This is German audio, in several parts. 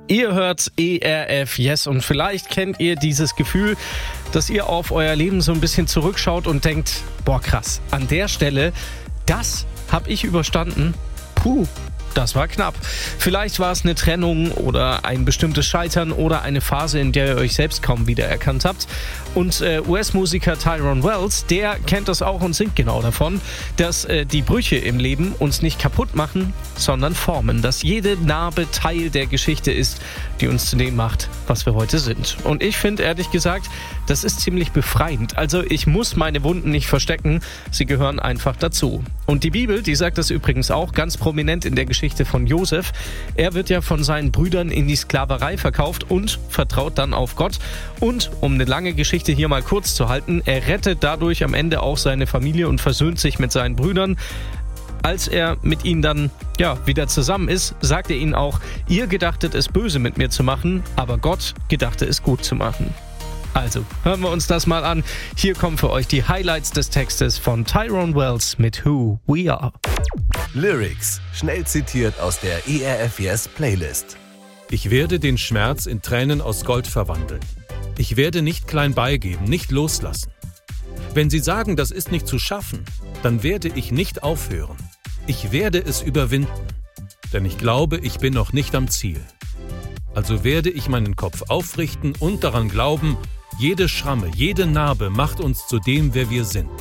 Ihr hört ERF Yes und vielleicht kennt ihr dieses Gefühl, dass ihr auf euer Leben so ein bisschen zurückschaut und denkt, boah krass, an der Stelle, das habe ich überstanden. Puh, das war knapp. Vielleicht war es eine Trennung oder ein bestimmtes Scheitern oder eine Phase, in der ihr euch selbst kaum wiedererkannt habt. Und US-Musiker Tyrone Wells, der kennt das auch und singt genau davon, dass die Brüche im Leben uns nicht kaputt machen, sondern formen. Dass jede Narbe Teil der Geschichte ist, die uns zu dem macht, was wir heute sind. Und ich finde, ehrlich gesagt, das ist ziemlich befreiend. Also ich muss meine Wunden nicht verstecken, sie gehören einfach dazu. Und die Bibel, die sagt das übrigens auch ganz prominent in der Geschichte von Josef. Er wird ja von seinen Brüdern in die Sklaverei verkauft und vertraut dann auf Gott. Und um eine lange Geschichte hier mal kurz zu halten, er rettet dadurch am Ende auch seine Familie und versöhnt sich mit seinen Brüdern. Als er mit ihnen dann wieder zusammen ist, sagt er ihnen auch, ihr gedachtet es böse mit mir zu machen, aber Gott gedachte es gut zu machen. Also, hören wir uns das mal an. Hier kommen für euch die Highlights des Textes von Tyrone Wells mit Who We Are. Lyrics, schnell zitiert aus der ERF Yes Playlist. Ich werde den Schmerz in Tränen aus Gold verwandeln. Ich werde nicht klein beigeben, nicht loslassen. Wenn Sie sagen, das ist nicht zu schaffen, dann werde ich nicht aufhören. Ich werde es überwinden, denn ich glaube, ich bin noch nicht am Ziel. Also werde ich meinen Kopf aufrichten und daran glauben, jede Schramme, jede Narbe macht uns zu dem, wer wir sind.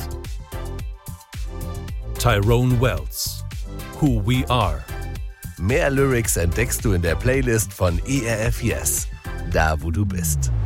Tyrone Wells, Who We Are. Mehr Lyrics entdeckst du in der Playlist von ERF Yes, da wo du bist.